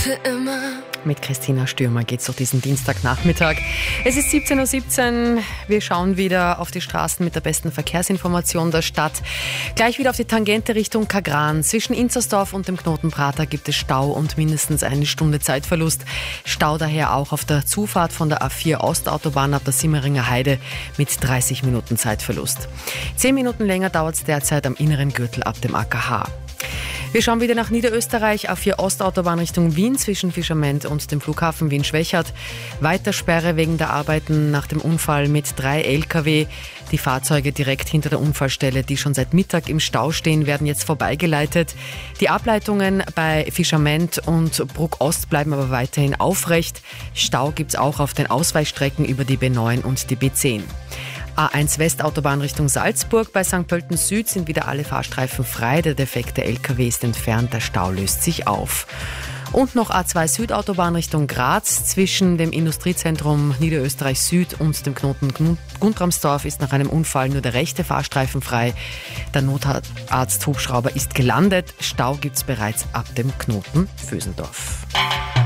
für immer. Mit Christina Stürmer geht's durch diesen Dienstagnachmittag. Es ist 17.17 Uhr. Wir schauen wieder auf die Straßen mit der besten Verkehrsinformation der Stadt. Gleich wieder auf die Tangente Richtung Kagran. Zwischen Inzersdorf und dem Knoten Prater gibt es Stau und mindestens eine Stunde Zeitverlust. Stau daher auch auf der Zufahrt von der A4 Ostautobahn ab der Simmeringer Heide mit 30 Minuten Zeitverlust. 10 Minuten länger dauert es derzeit am inneren Gürtel ab dem AKH. Wir schauen wieder nach Niederösterreich auf A4 Ostautobahn Richtung Wien zwischen Fischerment und dem Flughafen Wien-Schwechat. Weiter Sperre wegen der Arbeiten nach dem Unfall mit 3 Lkw. Die Fahrzeuge direkt hinter der Unfallstelle, die schon seit Mittag im Stau stehen, werden jetzt vorbeigeleitet. Die Ableitungen bei Fischerment und Bruck Ost bleiben aber weiterhin aufrecht. Stau gibt's auch auf den Ausweichstrecken über die B9 und die B10. A1 Westautobahn Richtung Salzburg. Bei St. Pölten Süd sind wieder alle Fahrstreifen frei. Der defekte LKW ist entfernt, der Stau löst sich auf. Und noch A2 Südautobahn Richtung Graz. Zwischen dem Industriezentrum Niederösterreich Süd und dem Knoten Guntramsdorf ist nach einem Unfall nur der rechte Fahrstreifen frei. Der Notarzt-Hubschrauber ist gelandet. Stau gibt's bereits ab dem Knoten Vöseldorf.